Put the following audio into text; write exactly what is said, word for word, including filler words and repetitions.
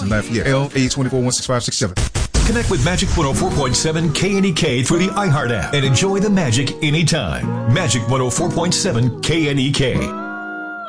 in Lafayette. L A twenty-four one six five six seven. Connect with Magic one oh four point seven K N E K through the iHeart app and enjoy the magic anytime. Magic one oh four point seven K N E K.